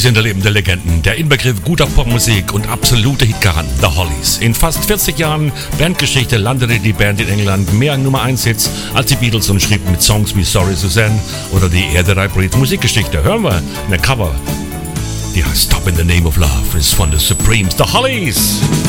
sind lebende Legenden, der Inbegriff guter Popmusik und absolute Hitgarant, The Hollies. In fast 40 Jahren Bandgeschichte landete die Band in England mehr Nummer 1 Hits als die Beatles und schrieb mit Songs wie Sorry Suzanne oder Die Erde reibt Musikgeschichte. Hören wir eine Cover, die heißt Stop in the Name of Love, ist von The Supremes, The Hollies.